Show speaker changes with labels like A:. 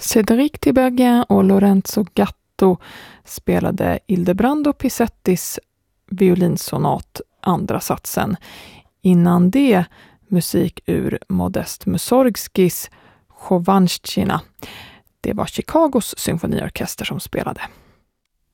A: Cédric Tiberghien och Lorenzo Gatto spelade Ildebrando Pissettis violinsonat, andra satsen. Innan det musik ur Modest Mussorgskis Chovanshchina. Det var Chicagos symfoniorkester som spelade.